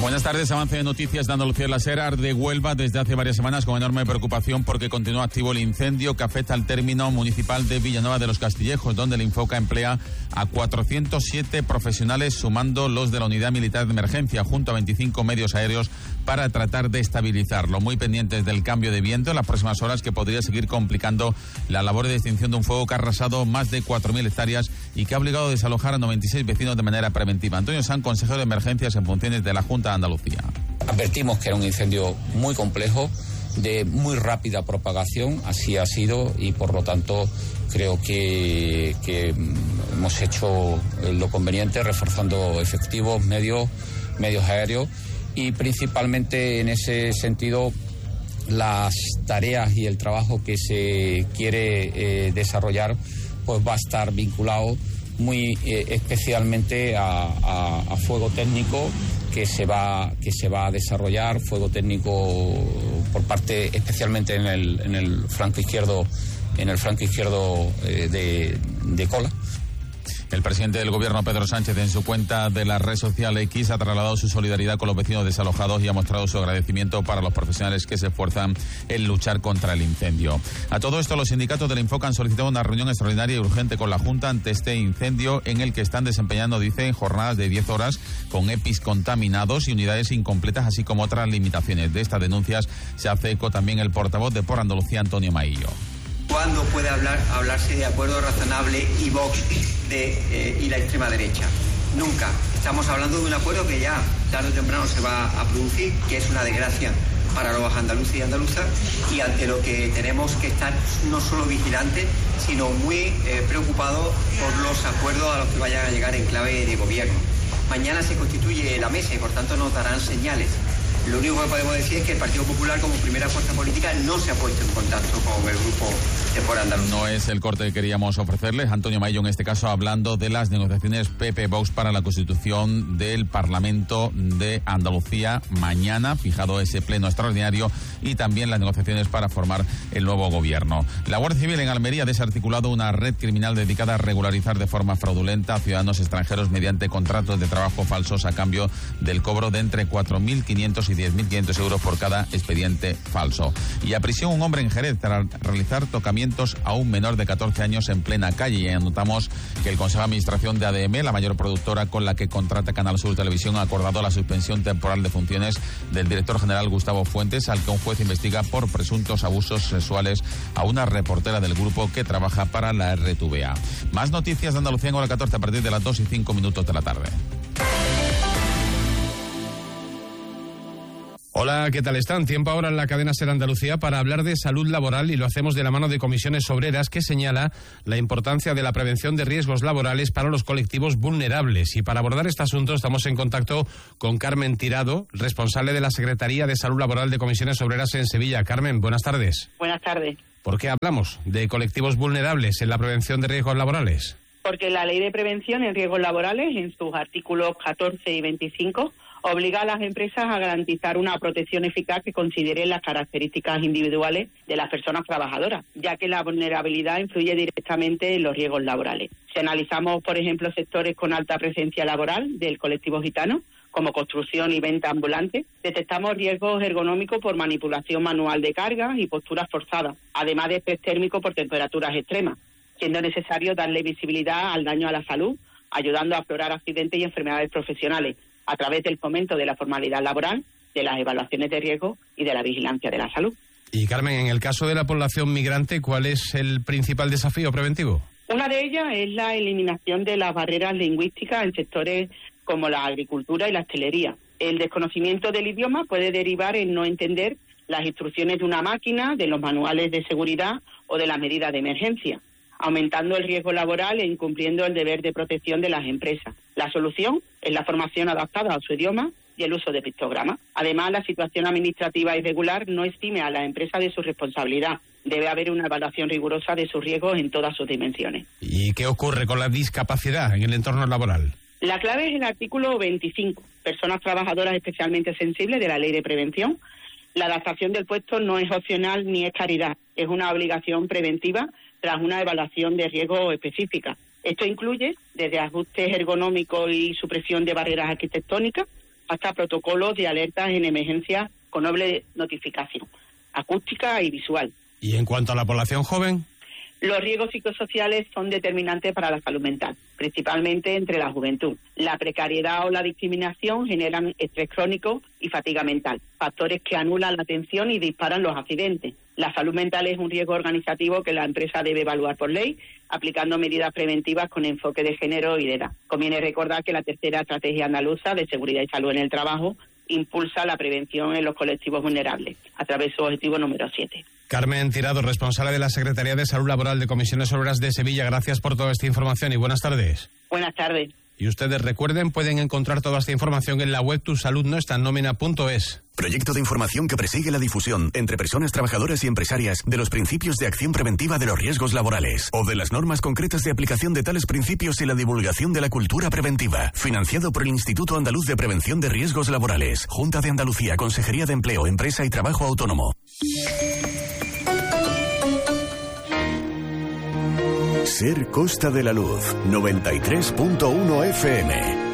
Buenas tardes, avance de noticias de Andalucía en la SER. Arde Huelva desde hace varias semanas con enorme preocupación porque continúa activo el incendio que afecta al término municipal de Villanueva de los Castillejos, donde el Infoca emplea a 407 profesionales, sumando los de la Unidad Militar de Emergencia, junto a 25 medios aéreos para tratar de estabilizarlo. Muy pendientes del cambio de viento en las próximas horas, que podría seguir complicando la labor de extinción de un fuego que ha arrasado más de 4.000 hectáreas y que ha obligado a desalojar a 96 vecinos de manera preventiva. Antonio Sanz, consejero de Emergencias en funciones de la Junta de Andalucía. Advertimos que era un incendio muy complejo, de muy rápida propagación, así ha sido, y por lo tanto creo que hemos hecho lo conveniente, reforzando efectivos, medios aéreos, y principalmente en ese sentido las tareas y el trabajo que se quiere desarrollar pues va a estar vinculado muy especialmente a fuego técnico que se va a desarrollar, fuego técnico por parte especialmente en el flanco izquierdo de Cola. El presidente del Gobierno, Pedro Sánchez, en su cuenta de la red social X, ha trasladado su solidaridad con los vecinos desalojados y ha mostrado su agradecimiento para los profesionales que se esfuerzan en luchar contra el incendio. A todo esto, los sindicatos del Infoca han solicitado una reunión extraordinaria y urgente con la Junta ante este incendio, en el que están desempeñando, dicen, jornadas de 10 horas con EPIs contaminados y unidades incompletas, así como otras limitaciones. De estas denuncias se hace eco también el portavoz de Por Andalucía, Antonio Maillo. ¿Cuándo puede hablarse de acuerdo razonable y Vox y la extrema derecha? Nunca. Estamos hablando de un acuerdo que ya tarde o temprano se va a producir, que es una desgracia para los andaluces y andaluzas, y ante lo que tenemos que estar no solo vigilantes, sino muy preocupados por los acuerdos a los que vayan a llegar en clave de gobierno. Mañana se constituye la mesa y por tanto nos darán señales. Lo único que podemos decir es que el Partido Popular, como primera fuerza política, no se ha puesto en contacto con el grupo de Por Andalucía. No es el corte que queríamos ofrecerles. Antonio Maillo, en este caso, hablando de las negociaciones PP-Vox para la constitución del Parlamento de Andalucía mañana, fijado ese pleno extraordinario, y también las negociaciones para formar el nuevo gobierno. La Guardia Civil en Almería ha desarticulado una red criminal dedicada a regularizar de forma fraudulenta a ciudadanos extranjeros mediante contratos de trabajo falsos a cambio del cobro de entre 4.500 y 10.500 euros por cada expediente falso. Y a prisión un hombre en Jerez tras realizar tocamientos a un menor de 14 años en plena calle. Y anotamos que el Consejo de Administración de ADM, la mayor productora con la que contrata Canal Sur Televisión, ha acordado la suspensión temporal de funciones del director general Gustavo Fuentes, al que un juez investiga por presuntos abusos sexuales a una reportera del grupo que trabaja para la RTVA. Más noticias de Andalucía en hora 14 a partir de las 2:05 de la tarde. Hola, ¿qué tal están? Tiempo ahora en la cadena SER Andalucía para hablar de salud laboral, y lo hacemos de la mano de Comisiones Obreras, que señala la importancia de la prevención de riesgos laborales para los colectivos vulnerables. Y para abordar este asunto estamos en contacto con Carmen Tirado, responsable de la Secretaría de Salud Laboral de Comisiones Obreras en Sevilla. Carmen, buenas tardes. Buenas tardes. ¿Por qué hablamos de colectivos vulnerables en la prevención de riesgos laborales? Porque la Ley de Prevención en Riesgos Laborales, en sus artículos 14 y 25, obliga a las empresas a garantizar una protección eficaz que considere las características individuales de las personas trabajadoras, ya que la vulnerabilidad influye directamente en los riesgos laborales. Si analizamos, por ejemplo, sectores con alta presencia laboral del colectivo gitano, como construcción y venta ambulante, detectamos riesgos ergonómicos por manipulación manual de cargas y posturas forzadas, además de estrés térmico por temperaturas extremas, siendo necesario darle visibilidad al daño a la salud, ayudando a aflorar accidentes y enfermedades profesionales, a través del fomento de la formalidad laboral, de las evaluaciones de riesgo y de la vigilancia de la salud. Y Carmen, en el caso de la población migrante, ¿cuál es el principal desafío preventivo? Una de ellas es la eliminación de las barreras lingüísticas en sectores como la agricultura y la hostelería. El desconocimiento del idioma puede derivar en no entender las instrucciones de una máquina, de los manuales de seguridad o de las medidas de emergencia, aumentando el riesgo laboral e incumpliendo el deber de protección de las empresas. La solución es la formación adaptada a su idioma y el uso de pictogramas. Además, la situación administrativa irregular no exime a la empresa de su responsabilidad. Debe haber una evaluación rigurosa de sus riesgos en todas sus dimensiones. ¿Y qué ocurre con la discapacidad en el entorno laboral? La clave es el artículo 25, personas trabajadoras especialmente sensibles de la Ley de Prevención. La adaptación del puesto no es opcional ni es caridad, es una obligación preventiva tras una evaluación de riesgo específica. Esto incluye desde ajustes ergonómicos y supresión de barreras arquitectónicas, hasta protocolos de alertas en emergencia con doble notificación, acústica y visual. ¿Y en cuanto a la población joven? Los riesgos psicosociales son determinantes para la salud mental, principalmente entre la juventud. La precariedad o la discriminación generan estrés crónico y fatiga mental, factores que anulan la atención y disparan los accidentes. La salud mental es un riesgo organizativo que la empresa debe evaluar por ley, aplicando medidas preventivas con enfoque de género y de edad. Conviene recordar que la tercera estrategia andaluza de seguridad y salud en el trabajo impulsa la prevención en los colectivos vulnerables, a través de su objetivo número 7. Carmen Tirado, responsable de la Secretaría de Salud Laboral de Comisiones Obreras de Sevilla. Gracias por toda esta información y buenas tardes. Buenas tardes. Y ustedes recuerden, pueden encontrar toda esta información en la web tusaludnoestannomina.es. Proyecto de información que persigue la difusión entre personas trabajadoras y empresarias de los principios de acción preventiva de los riesgos laborales o de las normas concretas de aplicación de tales principios y la divulgación de la cultura preventiva. Financiado por el Instituto Andaluz de Prevención de Riesgos Laborales, Junta de Andalucía, Consejería de Empleo, Empresa y Trabajo Autónomo. Ser Costa de la Luz, 93.1 FM.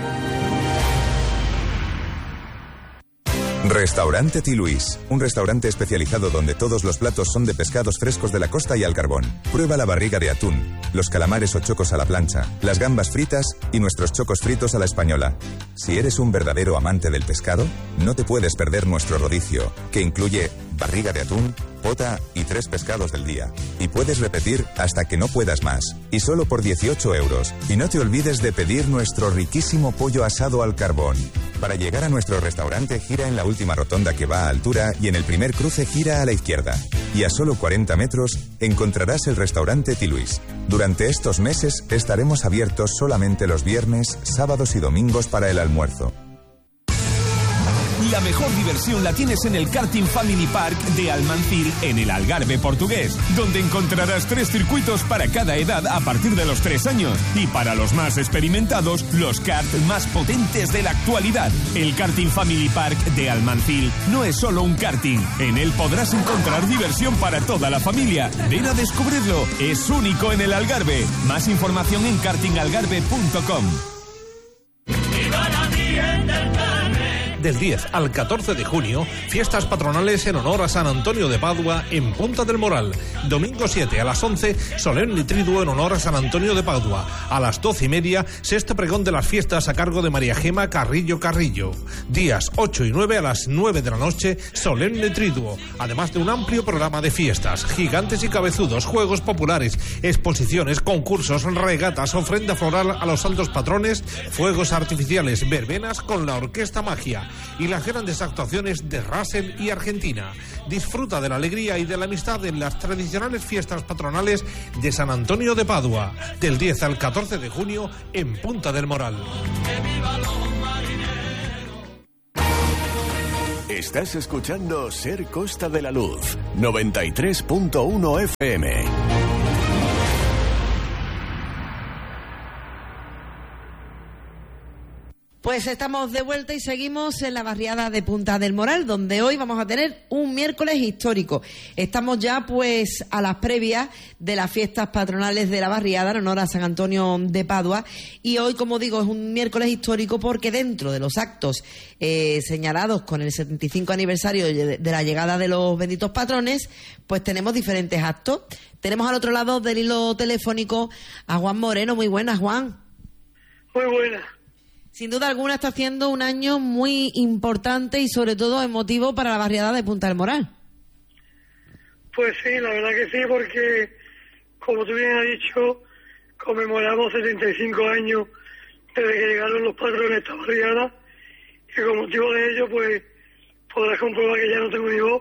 Restaurante Ti Luis, un restaurante especializado donde todos los platos son de pescados frescos de la costa y al carbón. Prueba la barriga de atún, los calamares o chocos a la plancha, las gambas fritas y nuestros chocos fritos a la española. Si eres un verdadero amante del pescado, no te puedes perder nuestro rodicio, que incluye barriga de atún, pota y 3 pescados del día. Y puedes repetir hasta que no puedas más. Y solo por 18 euros. Y no te olvides de pedir nuestro riquísimo pollo asado al carbón. Para llegar a nuestro restaurante, gira en la última rotonda que va a altura y en el primer cruce gira a la izquierda. Y a solo 40 metros encontrarás el restaurante Ti Luis. Durante estos meses estaremos abiertos solamente los viernes, sábados y domingos para el almuerzo. La mejor diversión la tienes en el Karting Family Park de Almancil, en el Algarve portugués, donde encontrarás 3 circuitos para cada edad a partir de los 3 años. Y para los más experimentados, los karts más potentes de la actualidad. El Karting Family Park de Almancil no es solo un karting. En él podrás encontrar diversión para toda la familia. Ven a descubrirlo. Es único en el Algarve. Más información en kartingalgarve.com. Del 10 al 14 de junio, fiestas patronales en honor a San Antonio de Padua en Punta del Moral. Domingo 7 a las 11, solemne triduo en honor a San Antonio de Padua. A las 12:30, sexto pregón de las fiestas a cargo de María Gema Carrillo Carrillo. Días 8 y 9 a las 9 de la noche, solemne triduo. Además de un amplio programa de fiestas, gigantes y cabezudos, juegos populares, exposiciones, concursos, regatas, ofrenda floral a los santos patrones, fuegos artificiales, verbenas con la Orquesta Magia y las grandes actuaciones de Russell y Argentina. Disfruta de la alegría y de la amistad en las tradicionales fiestas patronales de San Antonio de Padua, del 10 al 14 de junio en Punta del Moral. Estás escuchando Ser Costa de la Luz, 93.1 FM. Pues estamos de vuelta y seguimos en la barriada de Punta del Moral, donde hoy vamos a tener un miércoles histórico. Estamos ya pues a las previas de las fiestas patronales de la barriada en honor a San Antonio de Padua, y hoy, como digo, es un miércoles histórico porque dentro de los actos señalados con el 75 aniversario de la llegada de los benditos patrones, pues tenemos diferentes actos. Tenemos al otro lado del hilo telefónico a Juan Moreno. Muy buenas, Juan. Muy buenas. Sin duda alguna está haciendo un año muy importante y sobre todo emotivo para la barriada de Punta del Moral. Pues sí, la verdad que sí, porque como tú bien has dicho, conmemoramos 75 años desde que llegaron los patrones a esta barriada, y con motivo de ello pues podrás comprobar que ya no tengo ni voz,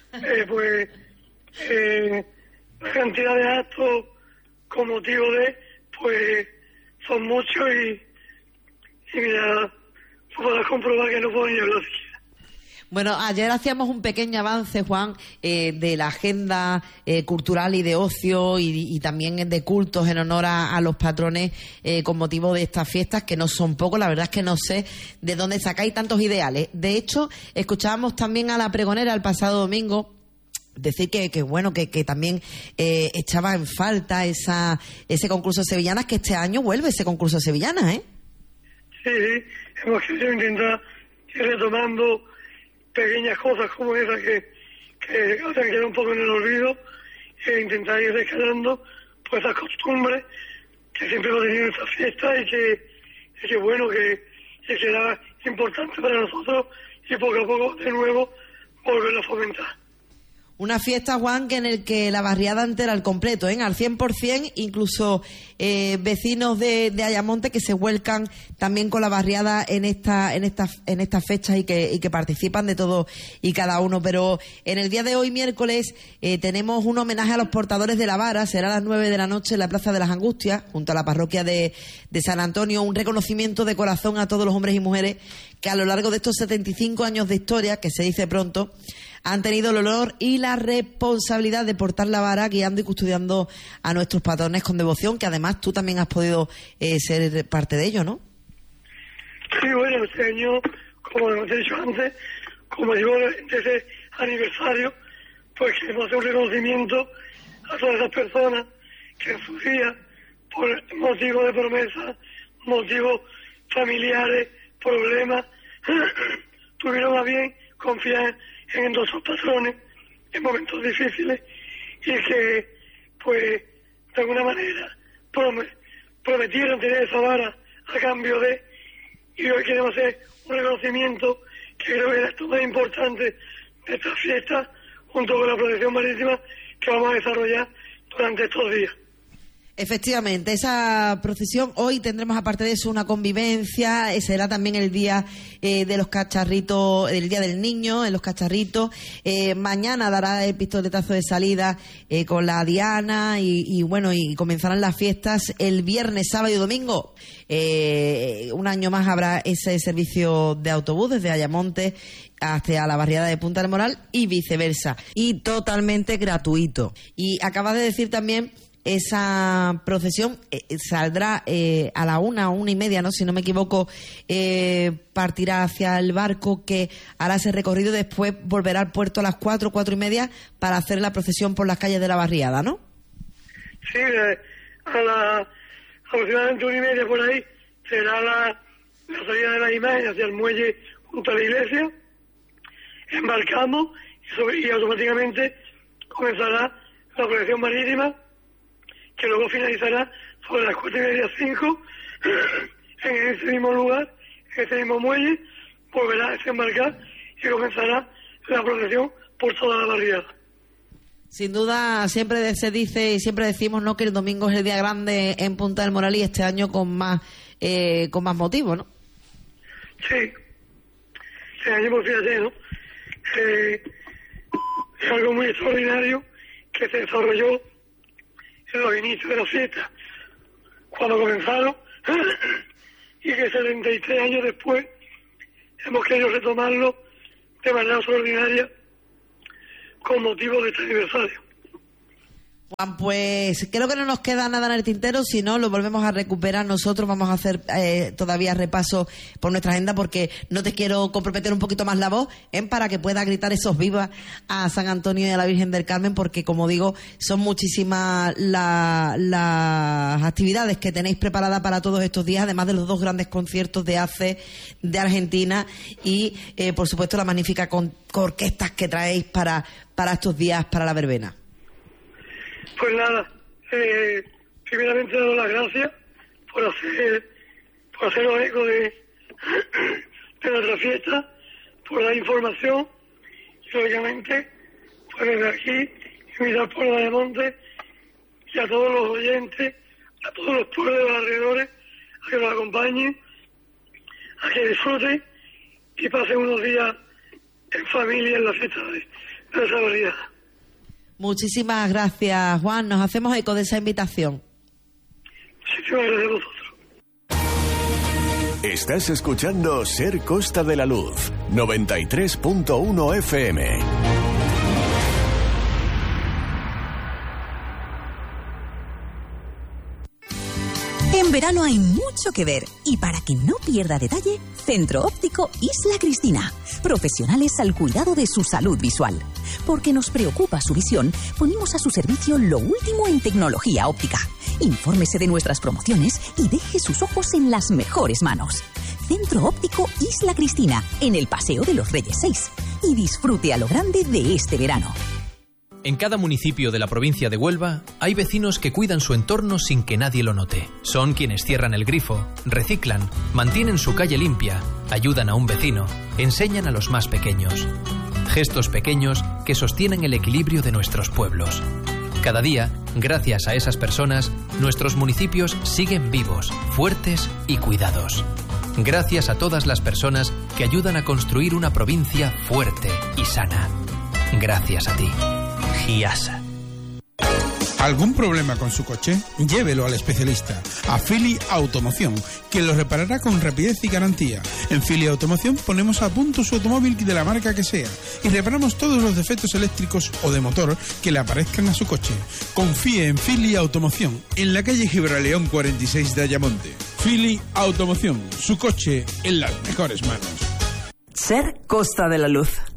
la cantidad de actos con motivo de pues son muchos y mira, podrás comprobar que no puedo ni hablar siquiera. Bueno, ayer hacíamos un pequeño avance, Juan, de la agenda cultural y de ocio y también de cultos en honor a los patrones con motivo de estas fiestas, que no son pocos. La verdad es que no sé de dónde sacáis tantos ideales. De hecho, escuchábamos también a la pregonera el pasado domingo decir que también echaba en falta ese concurso de sevillanas, que este año vuelve ese concurso de sevillanas, ¿eh? Sí, hemos querido intentar ir retomando pequeñas cosas como esa que han quedado un poco en el olvido, e intentar ir rescatando pues esas costumbres que siempre hemos tenido en esta fiesta y que bueno, que será importante para nosotros y poco a poco de nuevo volverlo a fomentar. Una fiesta, Juan, que en el que la barriada entera al completo, al 100%, incluso vecinos de Ayamonte que se vuelcan también con la barriada en estas fechas y que participan de todo y cada uno. Pero en el día de hoy, miércoles, tenemos un homenaje a los portadores de la vara. Será a las 9 de la noche en la Plaza de las Angustias, junto a la parroquia de San Antonio. Un reconocimiento de corazón a todos los hombres y mujeres que a lo largo de estos 75 años de historia, que se dice pronto, han tenido el honor y la responsabilidad de portar la vara, guiando y custodiando a nuestros patrones con devoción, que además tú también has podido ser parte de ello, ¿no? Sí, bueno, este año, como hemos dicho antes, como digo, de ese aniversario, pues queremos hacer un reconocimiento a todas esas personas que en su día, por motivos de promesa, motivos familiares, problemas, tuvieron a bien confiar en nuestros patrones en momentos difíciles y que, pues, de alguna manera prometieron tener esa vara a cambio de, y hoy queremos hacer un reconocimiento que creo que es esto más importante de esta fiesta, junto con la protección marítima que vamos a desarrollar durante estos días. Efectivamente, esa procesión, hoy tendremos aparte de eso una convivencia, será también el día de los cacharritos, el día del niño en los cacharritos, mañana dará el pistoletazo de salida con la diana y bueno, y comenzarán las fiestas el viernes, sábado y domingo. Un año más habrá ese servicio de autobús desde Ayamonte hasta la barriada de Punta del Moral y viceversa, y totalmente gratuito. Y acabas de decir también, esa procesión saldrá a la 1:30, ¿no? Si no me equivoco, partirá hacia el barco que hará ese recorrido, después volverá al puerto a las 4:30 para hacer la procesión por las calles de la barriada, ¿no? Sí, aproximadamente 1:30 por ahí será la salida de la imagen hacia el muelle junto a la iglesia. Embarcamos y automáticamente comenzará la procesión marítima, que luego finalizará sobre las 4:30, 5, en ese mismo lugar, en ese mismo muelle, volverá a desembarcar y comenzará la procesión por toda la barriada. Sin duda, siempre se dice y siempre decimos, ¿no?, que el domingo es el día grande en Punta del Moral, y este año con más motivo, ¿no? Sí, este año, pues fíjate, ¿no? Es algo muy extraordinario que se desarrolló en los inicios de la fiesta, cuando comenzaron, y que 73 años después hemos querido retomarlo de manera extraordinaria con motivo de este aniversario. Juan, pues creo que no nos queda nada en el tintero, si no lo volvemos a recuperar nosotros. Vamos a hacer todavía repaso por nuestra agenda, porque no te quiero comprometer un poquito más la voz, para que pueda gritar esos vivas a San Antonio y a la Virgen del Carmen, porque como digo, son muchísimas las actividades que tenéis preparadas para todos estos días, además de los 2 grandes conciertos de ACE de Argentina y por supuesto la magnífica orquestas que traéis para estos días, para la verbena. Pues nada, primeramente doy las gracias por haceros eco de nuestra fiesta, por la información, y lógicamente, pues desde aquí, invitar al pueblo de Ayamonte y a todos los oyentes, a todos los pueblos de los alrededores, a que nos acompañen, a que disfruten y pasen unos días en familia en la fiesta de esa barriada. Muchísimas gracias, Juan. Nos hacemos eco de esa invitación. Muchísimas gracias a vosotros. Estás escuchando Ser Costa de la Luz, 93.1 FM. En verano hay mucho que ver, y para que no pierda detalle, Centro Óptico Isla Cristina. Profesionales al cuidado de su salud visual. Porque nos preocupa su visión, ponemos a su servicio lo último en tecnología óptica. Infórmese de nuestras promociones y deje sus ojos en las mejores manos. Centro Óptico Isla Cristina, en el Paseo de los Reyes 6. Y disfrute a lo grande de este verano. En cada municipio de la provincia de Huelva hay vecinos que cuidan su entorno sin que nadie lo note. Son quienes cierran el grifo, reciclan, mantienen su calle limpia, ayudan a un vecino, enseñan a los más pequeños. Gestos pequeños que sostienen el equilibrio de nuestros pueblos. Cada día, gracias a esas personas, nuestros municipios siguen vivos, fuertes y cuidados. Gracias a todas las personas que ayudan a construir una provincia fuerte y sana. Gracias a ti. GIASA. ¿Algún problema con su coche? Llévelo al especialista, a Philly Automoción, que lo reparará con rapidez y garantía. En Philly Automoción ponemos a punto su automóvil de la marca que sea y reparamos todos los defectos eléctricos o de motor que le aparezcan a su coche. Confíe en Philly Automoción, en la calle Gibraleón 46 de Ayamonte. Philly Automoción, su coche en las mejores manos. Ser Costa de la Luz.